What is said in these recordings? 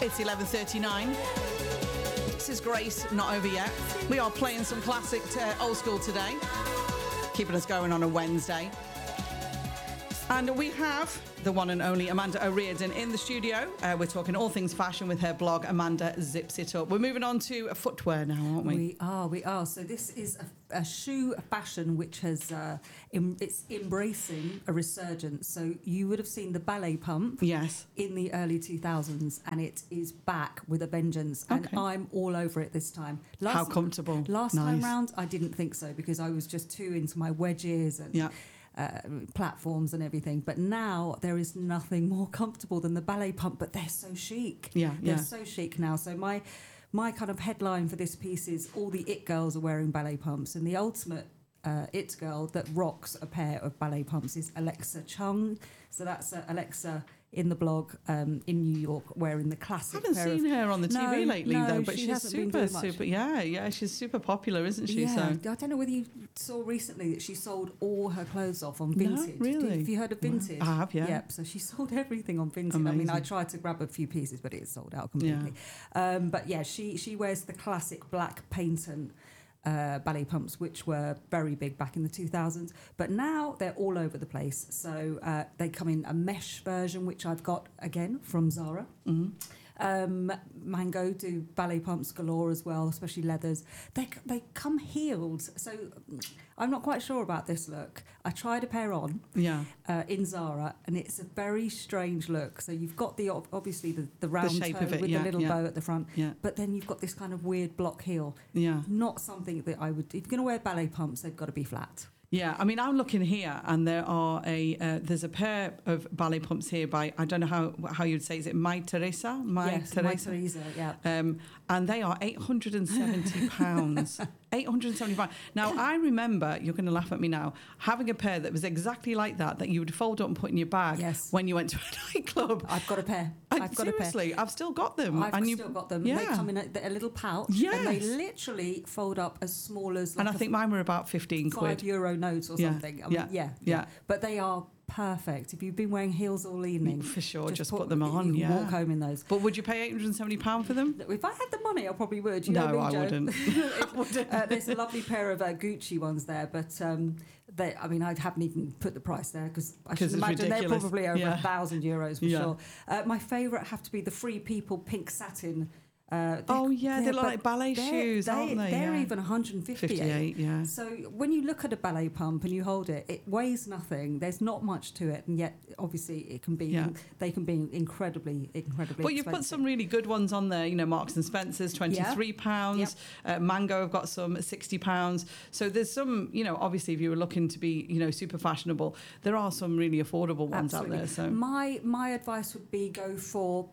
It's 11:39. This is Grace, Not Over Yet. We are playing some classic old school today, keeping us going on a Wednesday. And we have the one and only Amanda O'Riordan in the studio. We're talking all things fashion with her blog, Amanda Zips It Up. We're moving on to footwear now, aren't we? We are. So this is a shoe fashion which has it's embracing a resurgence. So you would have seen the ballet pump, yes, in the early 2000s, and it is back with a vengeance. And I'm all over it this time. How comfortable? Last time round, I didn't think so because I was just too into my wedges and. Platforms and everything, but now there is nothing more comfortable than the ballet pump, but they're so chic. They're so chic now. So my kind of headline for this piece is all the it girls are wearing ballet pumps, and the ultimate it girl that rocks a pair of ballet pumps is Alexa Chung. So that's Alexa in the blog in New York wearing the classic. I haven't seen her on the TV lately though, but she's super. Yeah, she's super popular, isn't she? Yeah, so I don't know whether you saw recently that she sold all her clothes off on Vinted. No, really? Have you heard of Vinted? I have, yeah. Yep. So she sold everything on Vinted. Amazing. I mean, I tried to grab a few pieces, but it sold out completely. Yeah. But yeah, she wears the classic black patent ballet pumps, which were very big back in the 2000s, but now they're all over the place. So they come in a mesh version, which I've got again from Zara. Mango do ballet pumps galore as well, especially leathers. They come heeled, so I'm not quite sure about this look. I tried a pair on in Zara, and it's a very strange look. So you've got the obviously the round shape toe of it, with the little bow at the front, but then you've got this kind of weird block heel. Not something that I would. If you're going to wear ballet pumps, they've got to be flat. Yeah, I mean, I'm looking here, and there's a pair of ballet pumps here by, I don't know how you'd say, is it My Teresa? My Teresa, yeah. And they are £870. £875. Now, I remember, you're going to laugh at me now, having a pair that was exactly like that you would fold up and put in your bag when you went to a nightclub. I've got a pair. Seriously, I've still got them. I've still got them. Yeah. They come in a little pouch, and they literally fold up as small as... and I think mine were about 15 quid. €5 notes or something. I mean, yeah. But they are perfect. If you've bbeen wearing heels all evening, for sure, just put them on. You walk home in those. But would you pay £870 for them? If I had the money, I probably would. I wouldn't. There's a lovely pair of Gucci ones there, but I haven't even put the price there because I should imagine they're probably over €1,000 for sure. My favourite have to be the Free People pink satin. They look like ballet shoes, aren't they? They're even 158. Yeah. So when you look at a ballet pump and you hold it, it weighs nothing. There's not much to it, and yet obviously it can be. They can be incredibly expensive. But you've put some really good ones on there. You know, Marks and Spencer's £23. Mango have got some £60. So there's some. You know, obviously if you were looking to be super fashionable, there are some really affordable ones out there. So my advice would be go for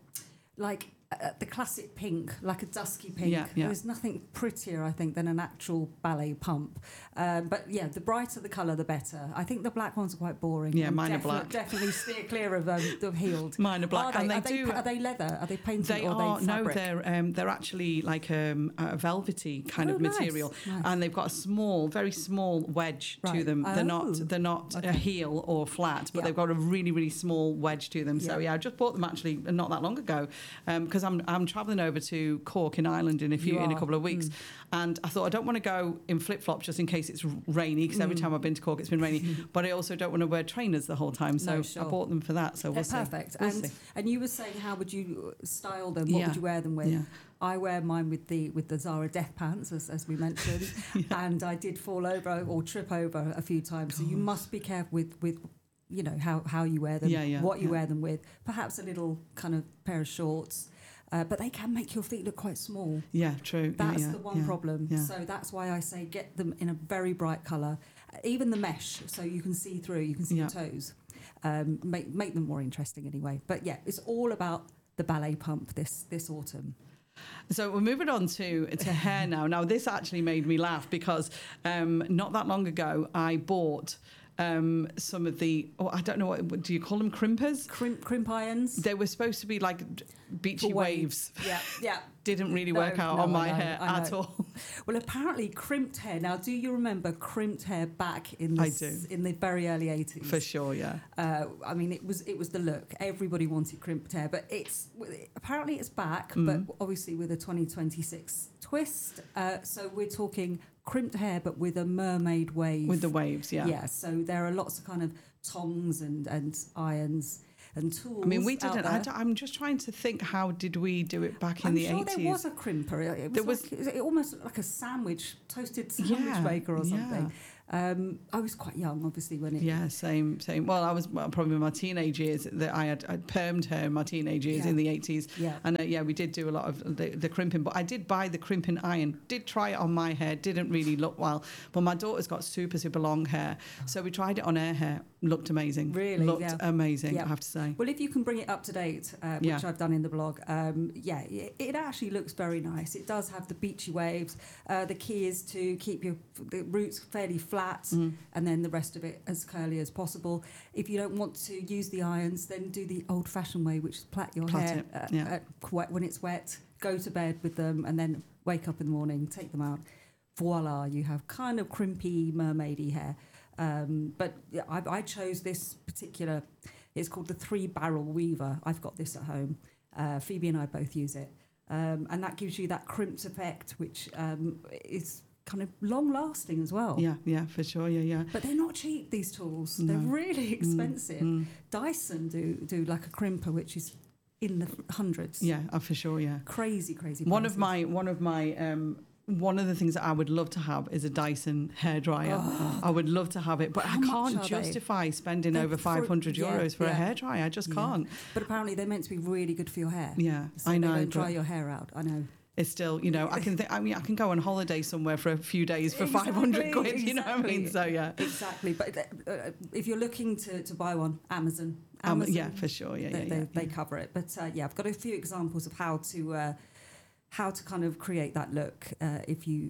the classic pink, like a dusky pink. There's nothing prettier, I think, than an actual ballet pump. But the brighter the colour, the better. I think the black ones are quite boring. Yeah, mine are black. Definitely steer clear of the heeled. Mine are black. Are they leather? Are they painted? They or are. Are they fabric? No, they're actually like a velvety kind of material, and they've got a very small wedge to them. They're not a heel or flat, but they've got a really, really small wedge to them. So I just bought them actually not that long ago because I'm travelling over to Cork in Ireland in a couple of weeks, and I thought I don't want to go in flip flops just in case it's rainy because every time I've been to Cork it's been rainy. But I also don't want to wear trainers the whole time, so I bought them for that. So we'll see. Perfect. We'll see. And you were saying how would you style them? What would you wear them with? Yeah. I wear mine with the Zara Death Pants, as we mentioned, and I did fall over or trip over a few times. So you must be careful with how you wear them, what you wear them with. Perhaps a little kind of pair of shorts. But they can make your feet look quite small. Yeah, true. That's the one problem. Yeah. So that's why I say get them in a very bright colour. Even the mesh, so you can see through, you can see your toes. Make them more interesting anyway. But it's all about the ballet pump this autumn. So we're moving on to hair now. Now, this actually made me laugh because not that long ago I bought some of the, I don't know, what do you call them, crimpers? Crimp irons. They were supposed to be like beachy waves. Yeah. Didn't really work out on my hair at all. Well, apparently crimped hair. Now, do you remember crimped hair back in the very early 80s? For sure, yeah. I mean, it was the look. Everybody wanted crimped hair, but apparently it's back, but obviously with a 2026 twist. So we're talking crimped hair, but with a mermaid wave. With the waves, yeah. Yeah, so there are lots of kind of tongs and irons and tools. I mean, we didn't. I'm just trying to think, how did we do it back in the 80s? I'm sure there was a crimper. It was almost like a toasted sandwich maker or something. Yeah. I was quite young, obviously, when it... Yeah, same. Well, I was probably in my teenage years. I'd permed her in my teenage years in the 80s. Yeah. And we did do a lot of the crimping. But I did buy the crimping iron. Did try it on my hair. Didn't really look well. But my daughter's got super, super long hair. So we tried it on her hair. Looked amazing. Really? Looked amazing, I have to say. Well, if you can bring it up to date, which I've done in the blog, it actually looks very nice. It does have the beachy waves. The key is to keep the roots fairly flat and then the rest of it as curly as possible. If you don't want to use the irons, then do the old-fashioned way, which is plait your hair when it's wet, go to bed with them, and then wake up in the morning, take them out. Voila, you have kind of crimpy, mermaidy hair. But I chose this particular, it's called the 3-barrel weaver. I've got this at home. Phoebe and I both use it. And that gives you that crimped effect, which is kind of long-lasting as well. Yeah, for sure, yeah. But they're not cheap, these tools. No. They're really expensive. Dyson do like a crimper, which is in the hundreds. Yeah, for sure, yeah. Crazy prices. One of the things that I would love to have is a Dyson hairdryer. I would love to have it, but I can't justify spending over €500 for a hairdryer. I just can't. But apparently they're meant to be really good for your hair. Yeah, so I know. They don't dry your hair out. I know. It's still, I can go on holiday somewhere for a few days for 500 quid, you know what I mean? So, yeah. Exactly. But if you're looking to buy one, Amazon. Yeah, for sure. They cover it. But, I've got a few examples of how to kind of create that look if you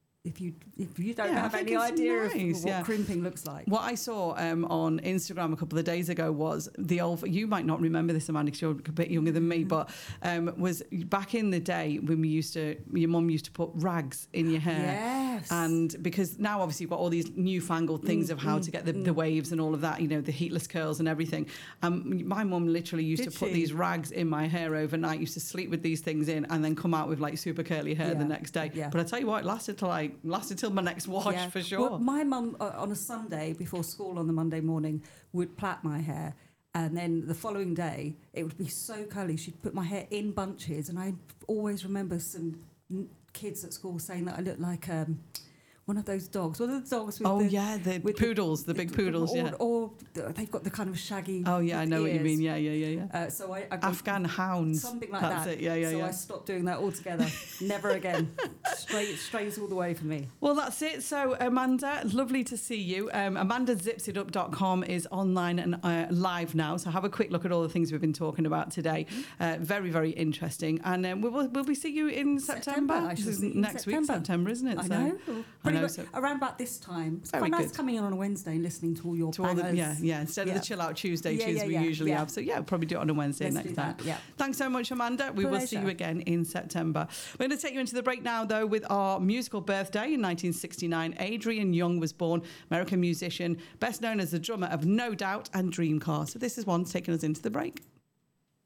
don't have any idea of what crimping looks like. What I saw on Instagram a couple of days ago was you might not remember this, Amanda, because you're a bit younger than me, but was back in the day when your mum used to put rags in your hair. Yes. And because now obviously you've got all these newfangled things of how to get the waves and all of that, the heatless curls and everything. My mum literally used to put these rags in my hair overnight, used to sleep with these things in and then come out with like super curly hair the next day. Yeah. But I tell you what, it lasted till my next wash for sure. Well, my mum on a Sunday before school on the Monday morning would plait my hair, and then the following day it would be so curly. She'd put my hair in bunches, and I always remember some kids at school saying that I looked like one of those dogs. What are the dogs with the poodles, the big poodles, or they've got the kind of shaggy I know ears. what you mean, yeah. So I Afghan hounds. Something like That's that. It. So I stopped doing that altogether. Never again. Straight all the way for me. Well, that's it. So, Amanda, lovely to see you. AmandaZipsItUp.com is online and live now. So have a quick look at all the things we've been talking about today. Very, very interesting. And will we see you in September? This is next week, September, isn't it? I know. Around about this time. It's quite nice coming in on a Wednesday and listening to all your bangers. Instead of the chill out Tuesdays we usually have. So we'll probably do it on a Wednesday next time. Yeah. Thanks so much, Amanda. We will see you again in September. We're going to take you into the break now, though, with our musical birthday in 1969. Adrian Young was born, American musician, best known as the drummer of No Doubt and Dream Car. So this is one taking us into the break.